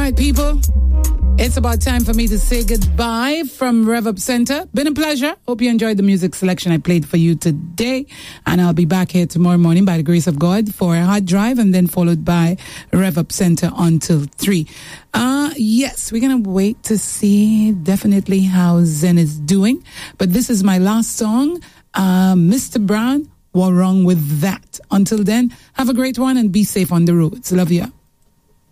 right, people. It's about time for me to say goodbye from Rev Up Center. Been a pleasure. Hope you enjoyed the music selection I played for you today. And I'll be back here tomorrow morning by the grace of God for a hard drive and then followed by Rev Up Center until 3. Yes, we're going to wait to see definitely how Zen is doing. But this is my last song. Mr. Brown, what wrong with that? Until then, have a great one and be safe on the roads. Love you.